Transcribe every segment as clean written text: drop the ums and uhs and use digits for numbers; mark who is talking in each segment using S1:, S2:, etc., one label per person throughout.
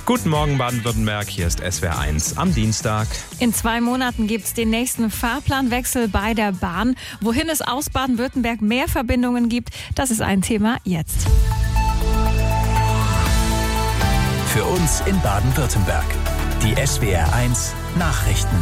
S1: Guten Morgen Baden-Württemberg, hier ist SWR 1 am Dienstag.
S2: In 2 Monaten gibt es den nächsten Fahrplanwechsel bei der Bahn. Wohin es aus Baden-Württemberg mehr Verbindungen gibt, das ist ein Thema jetzt.
S3: Für uns in Baden-Württemberg. Die SWR 1 Nachrichten.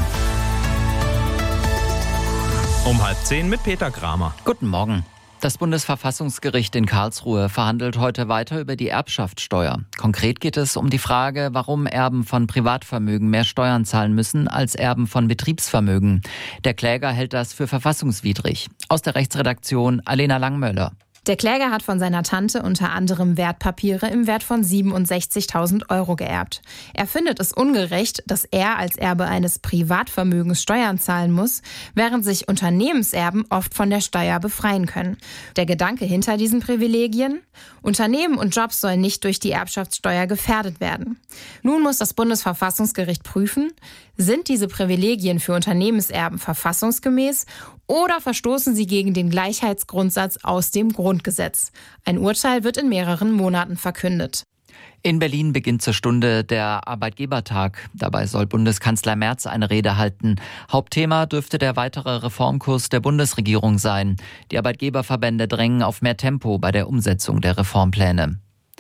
S1: Um 9:30 mit Peter Kramer.
S4: Guten Morgen. Das Bundesverfassungsgericht in Karlsruhe verhandelt heute weiter über die Erbschaftssteuer. Konkret geht es um die Frage, warum Erben von Privatvermögen mehr Steuern zahlen müssen als Erben von Betriebsvermögen. Der Kläger hält das für verfassungswidrig. Aus der Rechtsredaktion Alena Langmöller.
S5: Der Kläger hat von seiner Tante unter anderem Wertpapiere im Wert von 67.000 € geerbt. Er findet es ungerecht, dass er als Erbe eines Privatvermögens Steuern zahlen muss, während sich Unternehmenserben oft von der Steuer befreien können. Der Gedanke hinter diesen Privilegien? Unternehmen und Jobs sollen nicht durch die Erbschaftssteuer gefährdet werden. Nun muss das Bundesverfassungsgericht prüfen, sind diese Privilegien für Unternehmenserben verfassungsgemäß oder verstoßen sie gegen den Gleichheitsgrundsatz aus dem Grundgesetz? Ein Urteil wird in mehreren Monaten verkündet.
S4: In Berlin beginnt zur Stunde der Arbeitgebertag. Dabei soll Bundeskanzler Merz eine Rede halten. Hauptthema dürfte der weitere Reformkurs der Bundesregierung sein. Die Arbeitgeberverbände drängen auf mehr Tempo bei der Umsetzung der Reformpläne.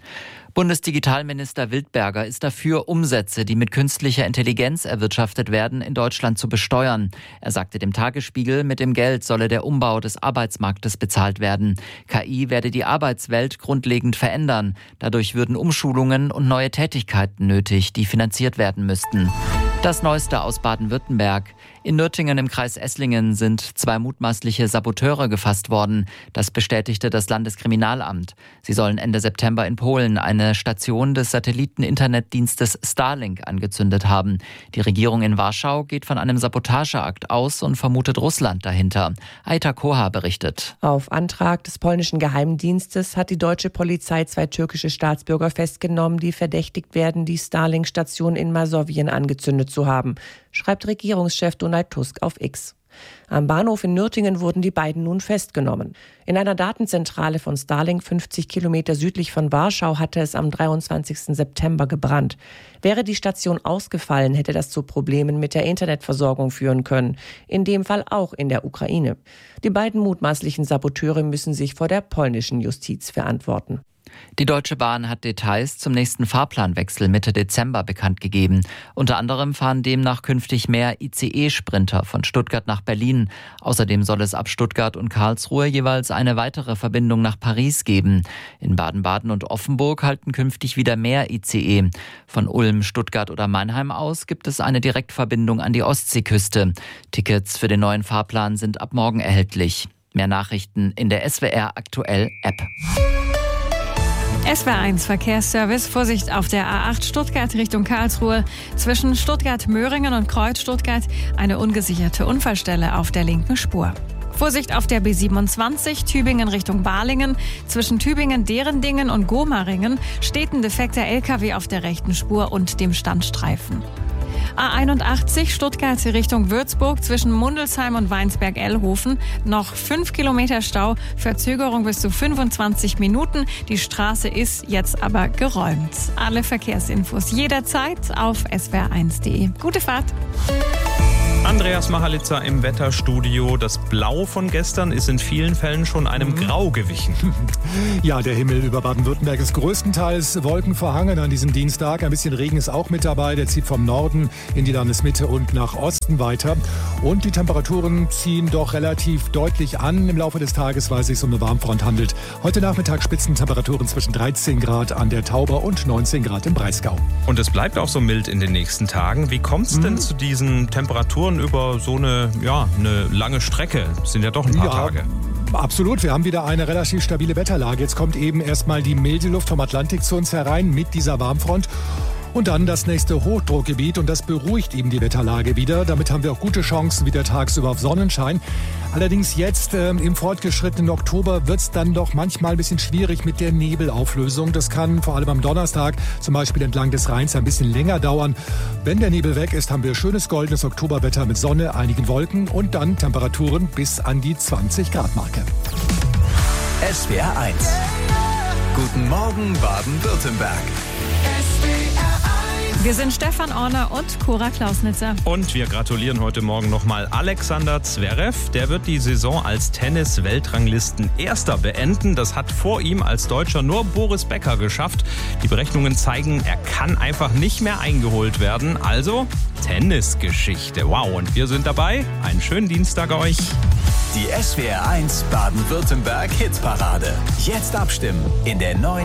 S4: Bundesdigitalminister Wildberger ist dafür, Umsätze, die mit künstlicher Intelligenz erwirtschaftet werden, in Deutschland zu besteuern. Er sagte dem Tagesspiegel, mit dem Geld solle der Umbau des Arbeitsmarktes bezahlt werden. KI werde die Arbeitswelt grundlegend verändern. Dadurch würden Umschulungen und neue Tätigkeiten nötig, die finanziert werden müssten. Das Neueste aus Baden-Württemberg. In Nürtingen im Kreis Esslingen sind 2 mutmaßliche Saboteure gefasst worden. Das bestätigte das Landeskriminalamt. Sie sollen Ende September in Polen eine Station des Satelliten-Internetdienstes Starlink angezündet haben. Die Regierung in Warschau geht von einem Sabotageakt aus und vermutet Russland dahinter. Aita Koha berichtet.
S6: Auf Antrag des polnischen Geheimdienstes hat die deutsche Polizei 2 türkische Staatsbürger festgenommen, die verdächtigt werden, die Starlink-Station in Masowien angezündet zu haben, schreibt Regierungschef Donald Tusk auf X. Am Bahnhof in Nürtingen wurden die beiden nun festgenommen. In einer Datenzentrale von Starlink 50 Kilometer südlich von Warschau hatte es am 23. September gebrannt. Wäre die Station ausgefallen, hätte das zu Problemen mit der Internetversorgung führen können. In dem Fall auch in der Ukraine. Die beiden mutmaßlichen Saboteure müssen sich vor der polnischen Justiz verantworten.
S4: Die Deutsche Bahn hat Details zum nächsten Fahrplanwechsel Mitte Dezember bekannt gegeben. Unter anderem fahren demnach künftig mehr ICE-Sprinter von Stuttgart nach Berlin. Außerdem soll es ab Stuttgart und Karlsruhe jeweils eine weitere Verbindung nach Paris geben. In Baden-Baden und Offenburg halten künftig wieder mehr ICE. Von Ulm, Stuttgart oder Mannheim aus gibt es eine Direktverbindung an die Ostseeküste. Tickets für den neuen Fahrplan sind ab morgen erhältlich. Mehr Nachrichten in der SWR Aktuell App.
S2: SWR 1 Verkehrsservice. Vorsicht auf der A8 Stuttgart Richtung Karlsruhe. Zwischen Stuttgart-Möhringen und Kreuz Stuttgart eine ungesicherte Unfallstelle auf der linken Spur. Vorsicht auf der B27 Tübingen Richtung Balingen. Zwischen Tübingen-Derendingen und Gomaringen steht ein defekter LKW auf der rechten Spur und dem Standstreifen. A81 Stuttgart Richtung Würzburg zwischen Mundelsheim und Weinsberg-Ellhofen. Noch 5 Kilometer Stau, Verzögerung bis zu 25 Minuten. Die Straße ist jetzt aber geräumt. Alle Verkehrsinfos jederzeit auf swr1.de. Gute Fahrt!
S1: Andreas Machalitzer im Wetterstudio. Das Blau von gestern ist in vielen Fällen schon einem Grau gewichen.
S7: Ja, der Himmel über Baden-Württemberg ist größtenteils wolkenverhangen an diesem Dienstag. Ein bisschen Regen ist auch mit dabei. Der zieht vom Norden in die Landesmitte und nach Osten weiter. Und die Temperaturen ziehen doch relativ deutlich an im Laufe des Tages, weil es sich um eine Warmfront handelt. Heute Nachmittag Spitzentemperaturen zwischen 13 Grad an der Tauber und 19 Grad im Breisgau.
S1: Und es bleibt auch so mild in den nächsten Tagen. Wie kommt es denn zu diesen Temperaturen über so eine lange Strecke? Das sind ja doch ein paar Tage.
S7: Absolut, wir haben wieder eine relativ stabile Wetterlage. Jetzt kommt eben erstmal die milde Luft vom Atlantik zu uns herein mit dieser Warmfront. Und dann das nächste Hochdruckgebiet und das beruhigt eben die Wetterlage wieder. Damit haben wir auch gute Chancen wieder tagsüber auf Sonnenschein. Allerdings jetzt im fortgeschrittenen Oktober wird es dann doch manchmal ein bisschen schwierig mit der Nebelauflösung. Das kann vor allem am Donnerstag zum Beispiel entlang des Rheins ein bisschen länger dauern. Wenn der Nebel weg ist, haben wir schönes goldenes Oktoberwetter mit Sonne, einigen Wolken und dann Temperaturen bis an die 20 Grad Marke.
S3: SWR 1. Guten Morgen Baden-Württemberg.
S8: SWR 1
S2: Wir sind Stefan Orner und Cora Klausnitzer.
S1: Und wir gratulieren heute Morgen nochmal Alexander Zverev. Der wird die Saison als Tennis-Weltranglisten-Erster beenden. Das hat vor ihm als Deutscher nur Boris Becker geschafft. Die Berechnungen zeigen, er kann einfach nicht mehr eingeholt werden. Also Tennisgeschichte. Wow, und wir sind dabei. Einen schönen Dienstag euch.
S3: Die SWR 1 Baden-Württemberg Hitparade. Jetzt abstimmen in der neuen